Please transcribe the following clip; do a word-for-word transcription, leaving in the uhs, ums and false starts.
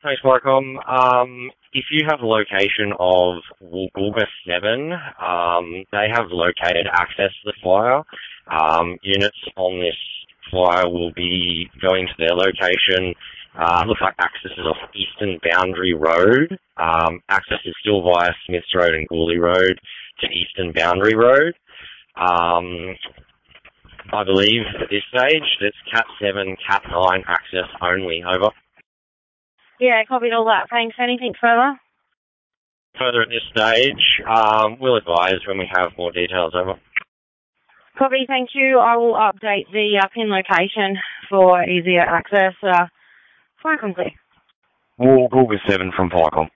Thanks, Marcom. Um, if you have location of Woolgoolga seven, um, they have located access to the flyer. Um, units on this flyer will be going to their location. Uh, looks like access is off Eastern Boundary Road. Um, access is still via Smiths Road and Gooley Road to Eastern Boundary Road. Um, I believe at this stage that's Cat seven, Cat nine access only. Over. Yeah, copied all that. Thanks. Anything further? Further at this stage, um, we'll advise when we have more details. Over. Copy, thank you. I will update the uh, pin location for easier access. Uh, Fire complete. Woolgoolga seven from Pycom.